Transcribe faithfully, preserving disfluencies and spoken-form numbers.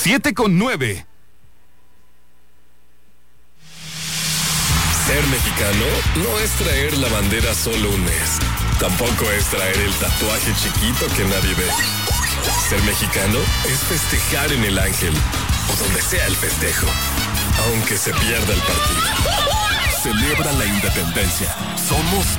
siete con nueve. Ser mexicano no es traer la bandera solo un mes. Tampoco es traer el tatuaje chiquito que nadie ve. Ser mexicano es festejar en el Ángel o donde sea el festejo, aunque se pierda el partido. Celebra la independencia. Somos